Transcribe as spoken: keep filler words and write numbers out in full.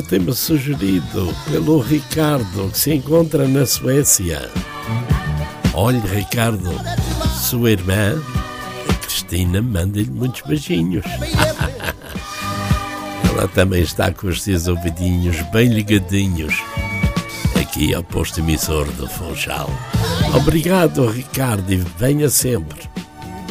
Tema sugerido pelo Ricardo, que se encontra na Suécia. Olha, Ricardo, sua irmã, a Cristina, manda-lhe muitos beijinhos. Ela também está com os seus ouvidinhos bem ligadinhos aqui ao posto emissor do Funchal. Obrigado, Ricardo, e venha sempre.